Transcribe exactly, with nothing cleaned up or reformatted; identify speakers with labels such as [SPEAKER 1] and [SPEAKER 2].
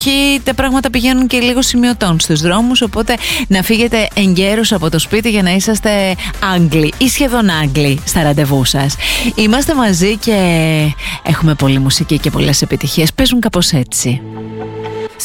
[SPEAKER 1] εκεί τα πράγματα πηγαίνουν και λίγο σημειωτών στους δρόμους, οπότε να φύγετε εγκαίρως από το σπίτι για να είσαστε Άγγλοι ή σχεδόν Άγγλοι στα ραντεβού σας. Είμαστε μαζί και έχουμε πολλή μουσική και πολλές επιτυχίες. Παίζουν κάπως έτσι.